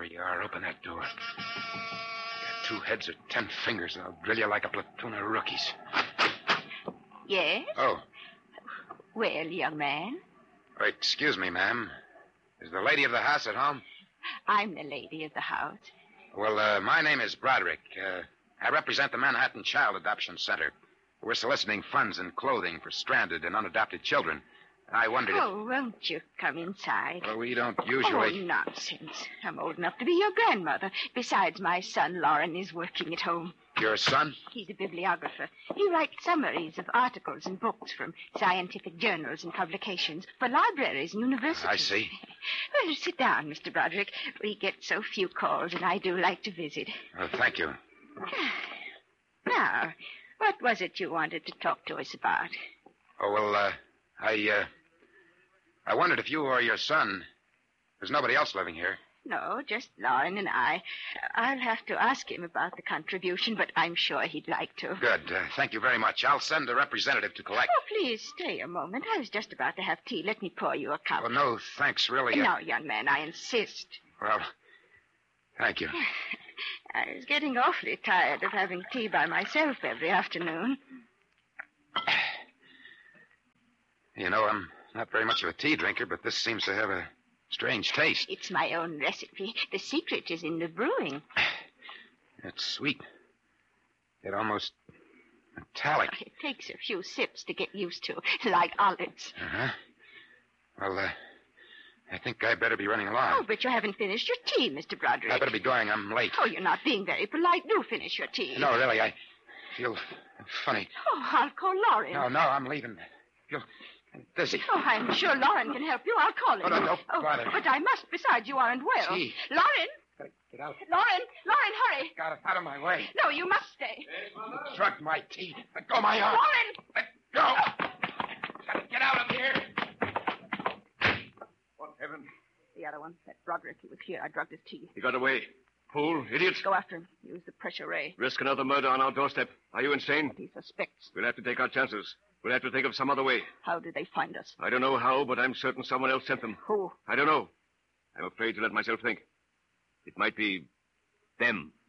you are, open that door. You got 2 heads or 10 fingers, and I'll drill you like a platoon of rookies. Yes? Oh. Well, young man. Oh, excuse me, ma'am. Is the lady of the house at home? I'm the lady of the house. Well, my name is Broderick. I represent the Manhattan Child Adoption Center. We're soliciting funds and clothing for stranded and unadopted children. I wondered if... Oh, won't you come inside? Well, we don't usually... Oh, nonsense. I'm old enough to be your grandmother. Besides, my son, Lauren, is working at home. Your son? He's a bibliographer. He writes summaries of articles and books from scientific journals and publications for libraries and universities. I see. Well, sit down, Mr. Broderick. We get so few calls, and I do like to visit. Well, thank you. Now, what was it you wanted to talk to us about? Oh, well, I wondered if you or your son... There's nobody else living here. No, just Lauren and I. I'll have to ask him about the contribution, but I'm sure he'd like to. Good. Thank you very much. I'll send a representative to collect... Oh, please stay a moment. I was just about to have tea. Let me pour you a cup. Well, no, thanks, really. No, young man, I insist. Well, thank you. I was getting awfully tired of having tea by myself every afternoon. You know, I'm not very much of a tea drinker, but this seems to have a strange taste. It's my own recipe. The secret is in the brewing. It's sweet. It almost metallic. It takes a few sips to get used to, like olives. Uh-huh. Well, I think I better be running along. Oh, but you haven't finished your tea, Mr. Broderick. I better be going. I'm late. Oh, you're not being very polite. Do finish your tea. No, really, I feel funny. Oh, I'll call Lauren. No, I'm leaving. I'm dizzy. Oh, I'm sure Lauren can help you. I'll call him. Oh, no, don't bother. But I must. Besides, you aren't well. Gee. Lauren! Gotta get out. Lauren, hurry. Got it out of my way. No, you must stay. Drugged my teeth. Let go my arm. Lauren! Let go. Gotta get out of here. What heaven? The other one, that Broderick, he was here. I drugged his teeth. He got away. Fool, idiot. Go after him. Use the pressure ray. Risk another murder on our doorstep. Are you insane? What he suspects. We'll have to take our chances. We'll have to think of some other way. How did they find us? I don't know how, but I'm certain someone else sent them. Who? I don't know. I'm afraid to let myself think. It might be them.